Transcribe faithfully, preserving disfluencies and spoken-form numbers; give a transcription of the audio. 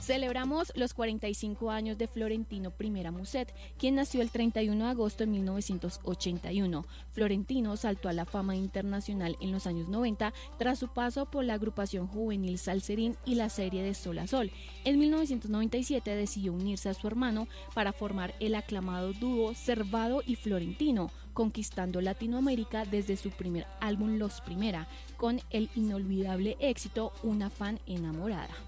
Celebramos los cuarenta y cinco años de Florentino Primera Muset, quien nació el treinta y uno de agosto de mil novecientos ochenta y uno. Florentino saltó a la fama internacional en los años noventa tras su paso por la agrupación juvenil Salserín y la serie de Sol a Sol. En mil novecientos noventa y siete decidió unirse a su hermano para formar el aclamado dúo Servado y Florentino, conquistando Latinoamérica desde su primer álbum Los Primera, con el inolvidable éxito Una fan enamorada.